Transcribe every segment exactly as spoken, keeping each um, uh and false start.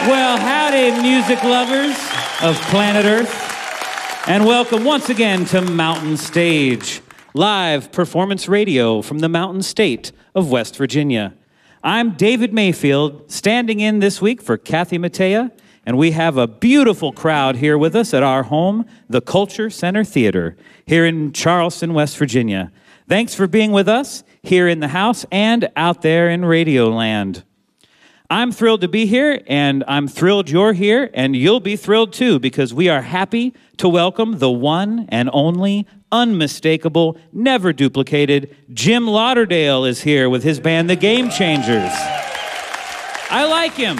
Well, howdy, music lovers of planet Earth, and welcome once again to Mountain Stage, live performance radio from the Mountain State of West Virginia. I'm David Mayfield, standing in this week for Kathy Mattea, and we have a beautiful crowd here with us at our home, the Culture Center Theater, here in Charleston, West Virginia. Thanks for being with us here in the house and out there in Radio Land. I'm thrilled to be here, and I'm thrilled you're here, and you'll be thrilled too, because we are happy to welcome the one and only, unmistakable, never duplicated, Jim Lauderdale is here with his band, The Game Changers. I like him.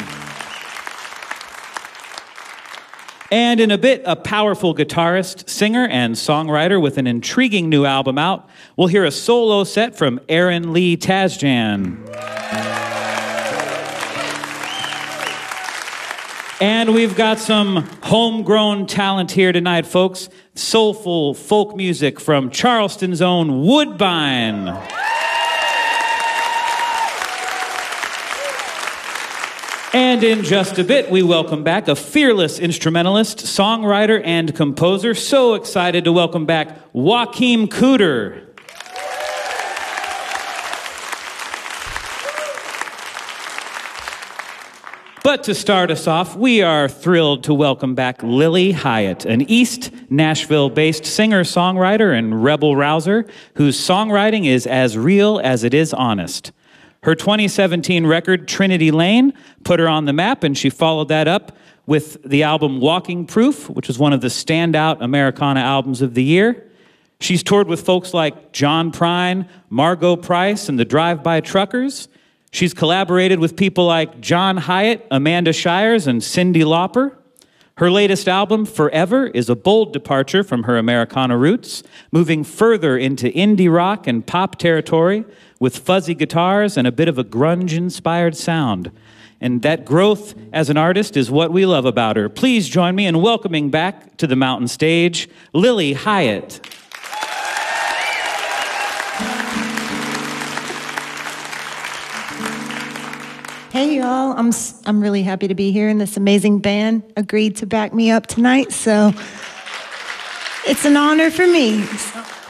And in a bit, a powerful guitarist, singer, and songwriter with an intriguing new album out. We'll hear a solo set from Aaron Lee Tasjan. And we've got some homegrown talent here tonight, folks. Soulful folk music from Charleston's own Woodbine. And in just a bit, we welcome back a fearless instrumentalist, songwriter, and composer. So excited to welcome back Joachim Cooder. But to start us off, we are thrilled to welcome back Lily Hiatt, an East Nashville-based singer-songwriter and rebel-rouser whose songwriting is as real as it is honest. Her twenty seventeen record, Trinity Lane, put her on the map, and she followed that up with the album Walking Proof, which was one of the standout Americana albums of the year. She's toured with folks like John Prine, Margot Price, and the Drive-By Truckers. She's collaborated with people like John Hyatt, Amanda Shires, and Cyndi Lauper. Her latest album, Forever, is a bold departure from her Americana roots, moving further into indie rock and pop territory with fuzzy guitars and a bit of a grunge-inspired sound. And that growth as an artist is what we love about her. Please join me in welcoming back to the Mountain Stage, Lily Hiatt. Hey y'all, I'm I'm really happy to be here, and this amazing band agreed to back me up tonight, so it's an honor for me. So.